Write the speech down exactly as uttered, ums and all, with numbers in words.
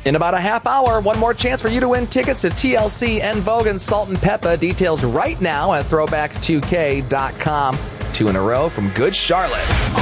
In about a half hour, one more chance for you to win tickets to T L C, En Vogue, and Salt and Peppa. Details right now at throwback two k dot com. Two in a row from Good Charlotte.